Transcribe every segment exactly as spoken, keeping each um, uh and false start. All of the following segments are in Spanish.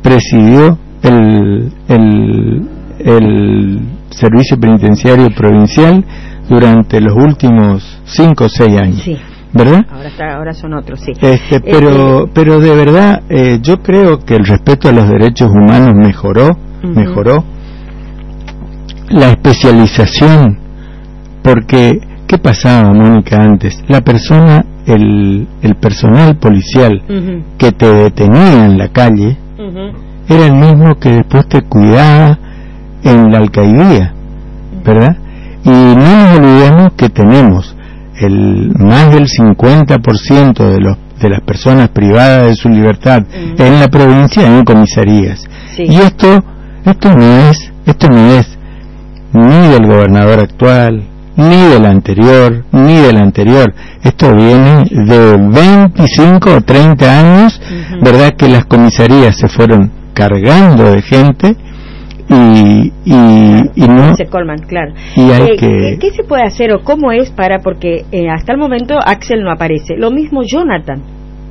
presidió el, el, el servicio penitenciario provincial durante los últimos cinco o seis años. Sí. ¿Verdad? Ahora está, ahora son otros, sí. Este, pero, eh, pero de verdad, eh, yo creo que el respeto a los derechos humanos mejoró, uh-huh. mejoró. La especialización, porque ¿qué pasaba, Mónica, antes? La persona, el, el personal policial uh-huh. que te detenía en la calle uh-huh. era el mismo que después te cuidaba en la alcaidía, ¿verdad? Y no nos olvidemos que tenemos el más del cincuenta por ciento de los de las personas privadas de su libertad uh-huh. en la provincia en comisarías. Sí. Y esto esto no es esto no es ni del gobernador actual, ni del anterior, ni del anterior. Esto viene de veinticinco o treinta años, uh-huh. ¿verdad? Que las comisarías se fueron cargando de gente y y, y no se colman, claro. Y hay eh, que... ¿Qué se puede hacer o cómo es para, porque eh, hasta el momento Axel no aparece, lo mismo Jonathan,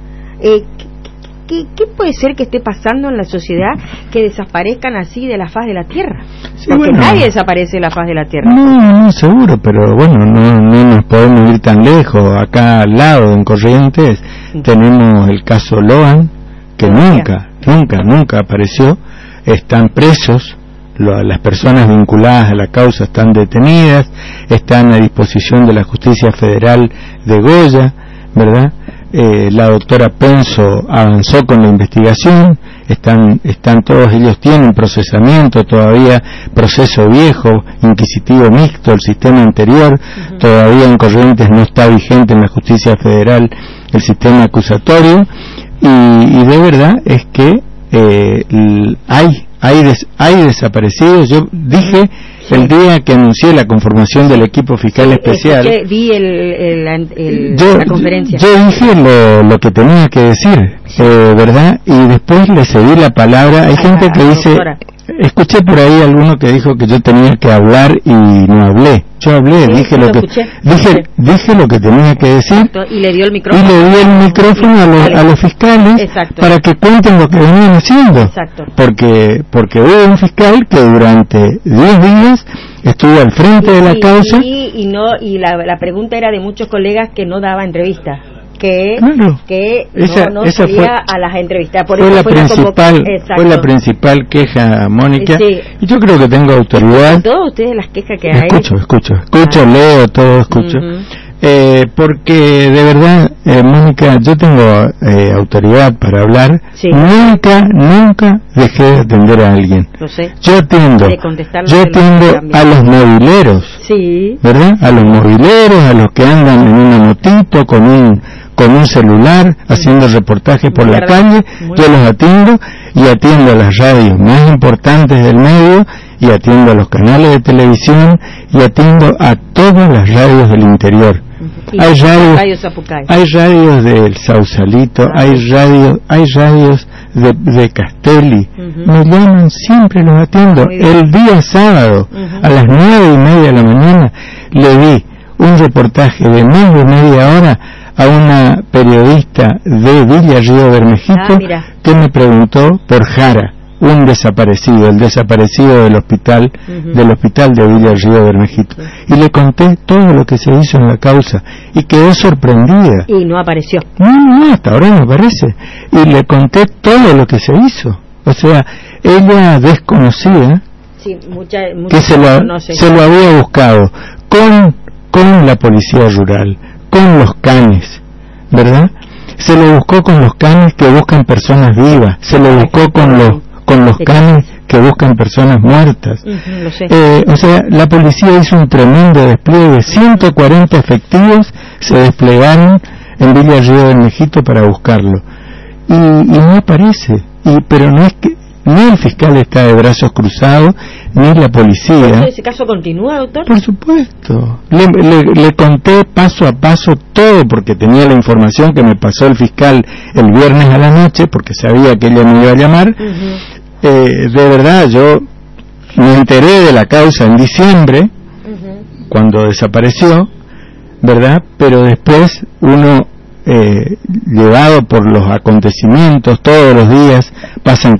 eh, ¿qué, ¿qué puede ser que esté pasando en la sociedad que desaparezcan así de la faz de la tierra? Sí, porque bueno, nadie desaparece de la faz de la tierra. No, no seguro, pero bueno, no, no nos podemos ir tan lejos. Acá al lado en Corrientes sí. tenemos el caso Loan, que no, nunca, ya. nunca, nunca apareció. Están presos. Las personas vinculadas a la causa están detenidas, están a disposición de la Justicia Federal de Goya, ¿verdad? Eh, la doctora Penso avanzó con la investigación, están, están todos ellos tienen procesamiento todavía, proceso viejo, inquisitivo mixto, el sistema anterior, uh-huh. todavía en Corrientes no está vigente en la Justicia Federal el sistema acusatorio, y, y de verdad es que eh, hay Hay, des, hay desaparecidos. Yo dije sí. el día que anuncié la conformación del equipo fiscal sí, especial. Escuché, vi el, el, el, yo, la conferencia. Yo dije lo, lo que tenía que decir, sí. eh, ¿verdad? Y después le cedí la palabra. Hay ah, gente que dice, doctora. Escuché por ahí alguno que dijo que yo tenía que hablar y no hablé. Yo hablé, sí, dije lo, lo que escuché, dije, escuché. dije lo que tenía que decir. Exacto, y le dio el micrófono. Y le dio el micrófono a los, a los fiscales Exacto. para que cuenten lo que venían haciendo. Exacto. Porque porque hubo un fiscal que durante diez días estuvo al frente y, de la y, causa. Y, y no y la, la pregunta era de muchos colegas que no daba entrevistas. Que, claro, que esa, no, no esa salía fue, a las entrevistas. Por fue, eso la fue, principal, la fue la principal queja, Mónica. Sí. Y yo creo que tengo autoridad. Todos ustedes las quejas que escucho, hay. Escucho, escucho, ah. leo, todo escucho. Uh-huh. eh, porque de verdad, eh, Mónica, yo tengo eh, autoridad para hablar. Sí. Nunca, nunca dejé de atender a alguien. Lo sé. Yo atiendo, yo atiendo a los mobileros. Sí. ¿Verdad? A los mobileros, a los que andan en una motito con un con un celular haciendo reportajes por la calle, yo los atiendo y atiendo a las radios más importantes del medio y atiendo a los canales de televisión y atiendo a todas las radios del interior. Hay radios, hay radios del Sausalito, hay radios, hay radios de, de Castelli, uh-huh. me llaman, siempre los atiendo. El día sábado uh-huh. a las nueve y media de la mañana le di un reportaje de más de media hora a una periodista de Villa Río Bermejito ah, que me preguntó por Jara, un desaparecido, el desaparecido del hospital, uh-huh. del hospital de Villa Río Bermejito. Uh-huh. Y le conté todo lo que se hizo en la causa y quedó sorprendida. Y no apareció. No, no, hasta ahora no aparece. Y le conté todo lo que se hizo. O sea, ella desconocía sí, mucha, mucha que se lo, no sé. se lo había buscado con, con la policía rural, con los canes, ¿verdad? Se lo buscó con los canes que buscan personas vivas, se lo buscó con los con los canes que buscan personas muertas. Uh-huh, lo sé. Eh, o sea, la policía hizo un tremendo despliegue, ciento cuarenta efectivos se desplegaron en Villa Río Bermejito para buscarlo. Y, y no aparece, y pero no es que ni el fiscal está de brazos cruzados, ni la policía. ¿Ese caso continúa, doctor? Por supuesto. Le, le, le conté paso a paso todo, porque tenía la información que me pasó el fiscal el viernes a la noche, porque sabía que ella me iba a llamar. Uh-huh. Eh, de verdad, yo me enteré de la causa en diciembre, uh-huh. cuando desapareció, ¿verdad? Pero después uno, eh, llevado por los acontecimientos, todos los días pasan